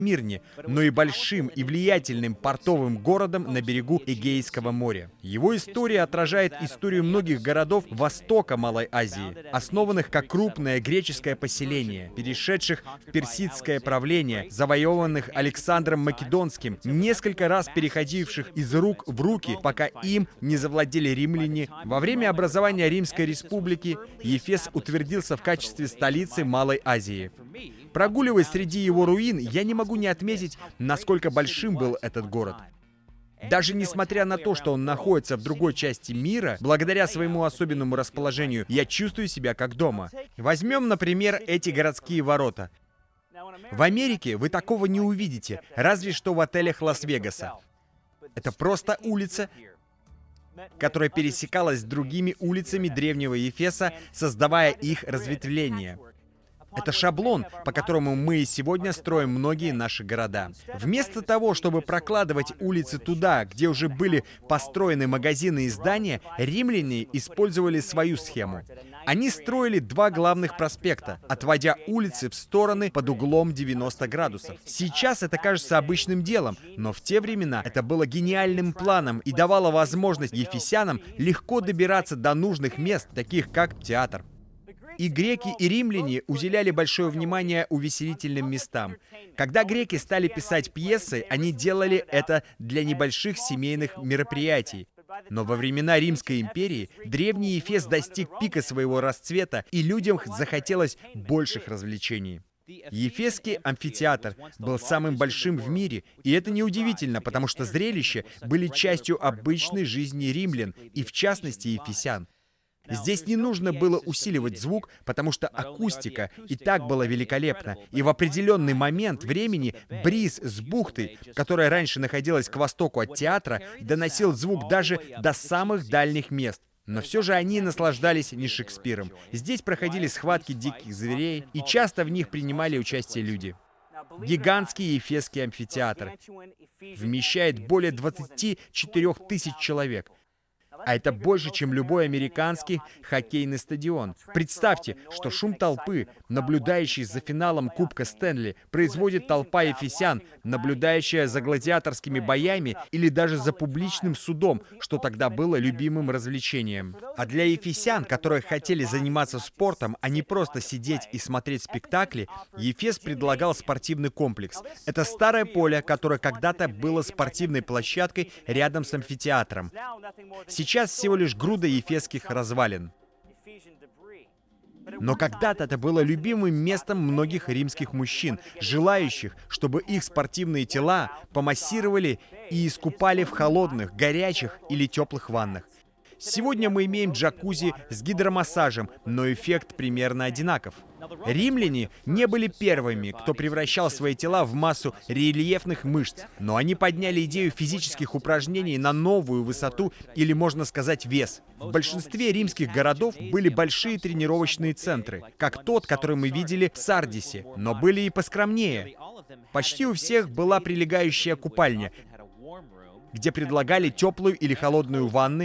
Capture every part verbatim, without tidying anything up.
Мирне, но и большим и влиятельным портовым городом на берегу Эгейского моря. Его история отражает историю многих городов Востока Малой Азии, основанных как крупное греческое поселение, перешедших в персидское правление, завоеванных Александром Македонским, несколько раз переходивших из рук в руки, пока им не завладели римляне. Во время образования Римской республики Ефес утвердился в качестве столицы Малой Азии. Прогуливаясь среди его руин, я не могу не отметить, насколько большим был этот город. Даже несмотря на то, что он находится в другой части мира, благодаря своему особенному расположению, я чувствую себя как дома. Возьмем, например, эти городские ворота. В Америке вы такого не увидите, разве что в отелях Лас-Вегаса. Это просто улица, которая пересекалась с другими улицами древнего Ефеса, создавая их разветвление. Это шаблон, по которому мы и сегодня строим многие наши города. Вместо того, чтобы прокладывать улицы туда, где уже были построены магазины и здания, римляне использовали свою схему. Они строили два главных проспекта, отводя улицы в стороны под углом девяносто градусов. Сейчас это кажется обычным делом, но в те времена это было гениальным планом и давало возможность ефесянам легко добираться до нужных мест, таких как театр. И греки, и римляне уделяли большое внимание увеселительным местам. Когда греки стали писать пьесы, они делали это для небольших семейных мероприятий. Но во времена Римской империи древний Ефес достиг пика своего расцвета, и людям захотелось больших развлечений. Ефесский амфитеатр был самым большим в мире, и это неудивительно, потому что зрелища были частью обычной жизни римлян, и в частности ефесян. Здесь не нужно было усиливать звук, потому что акустика и так была великолепна. И в определенный момент времени бриз с бухты, которая раньше находилась к востоку от театра, доносил звук даже до самых дальних мест. Но все же они наслаждались не Шекспиром. Здесь проходили схватки диких зверей, и часто в них принимали участие люди. Гигантский Ефесский амфитеатр вмещает более двадцати четырёх тысяч человек. А это больше, чем любой американский хоккейный стадион. Представьте, что шум толпы, наблюдающей за финалом Кубка Стэнли, производит толпа ефесян, наблюдающая за гладиаторскими боями или даже за публичным судом, что тогда было любимым развлечением. А для ефесян, которые хотели заниматься спортом, а не просто сидеть и смотреть спектакли, Ефес предлагал спортивный комплекс. Это старое поле, которое когда-то было спортивной площадкой рядом с амфитеатром. Сейчас всего лишь груда ефесских развалин. Но когда-то это было любимым местом многих римских мужчин, желающих, чтобы их спортивные тела помассировали и искупали в холодных, горячих или теплых ваннах. Сегодня мы имеем джакузи с гидромассажем, но эффект примерно одинаков. Римляне не были первыми, кто превращал свои тела в массу рельефных мышц, но они подняли идею физических упражнений на новую высоту, или, можно сказать, вес. В большинстве римских городов были большие тренировочные центры, как тот, который мы видели в Сардисе, но были и поскромнее. Почти у всех была прилегающая купальня, где предлагали теплую или холодную ванны,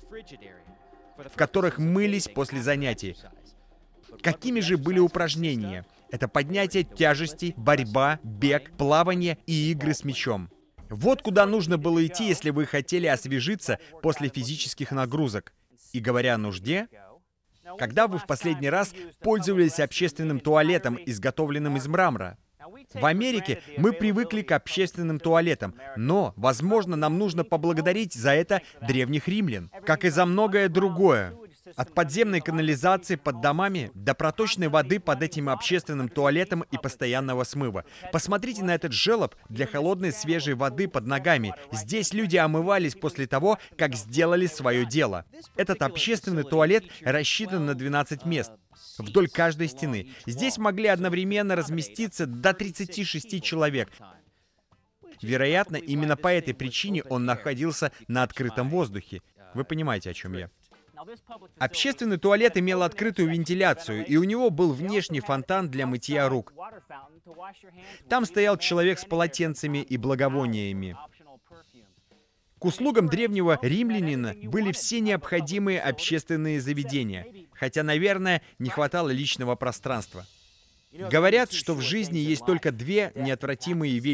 в которых мылись после занятий. Какими же были упражнения? Это поднятие тяжестей, борьба, бег, плавание и игры с мячом. Вот куда нужно было идти, если вы хотели освежиться после физических нагрузок. И говоря о нужде, когда вы в последний раз пользовались общественным туалетом, изготовленным из мрамора? В Америке мы привыкли к общественным туалетам, но, возможно, нам нужно поблагодарить за это древних римлян, как и за многое другое. От подземной канализации под домами до проточной воды под этим общественным туалетом и постоянного смыва. Посмотрите на этот желоб для холодной свежей воды под ногами. Здесь люди омывались после того, как сделали свое дело. Этот общественный туалет рассчитан на двенадцать мест вдоль каждой стены. Здесь могли одновременно разместиться до тридцати шести человек. Вероятно, именно по этой причине он находился на открытом воздухе. Вы понимаете, о чем я. Общественный туалет имел открытую вентиляцию, и у него был внешний фонтан для мытья рук. Там стоял человек с полотенцами и благовониями. К услугам древнего римлянина были все необходимые общественные заведения, хотя, наверное, не хватало личного пространства. Говорят, что в жизни есть только две неотвратимые вещи.